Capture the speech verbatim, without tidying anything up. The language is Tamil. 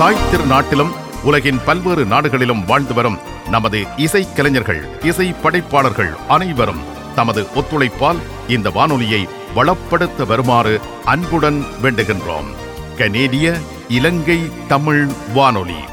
தாய் திருநாட்டிலும் உலகின் பல்வேறு நாடுகளிலும் வாழ்ந்து வரும் நமது இசைக்கலைஞர்கள், இசை படைப்பாளர்கள் அனைவரும் தமது ஒத்துழைப்பால் இந்த வானொலியை வளப்படுத்த வருமாறு அன்புடன் வேண்டுகின்றோம். கனேடிய இலங்கை தமிழ் வானொலி.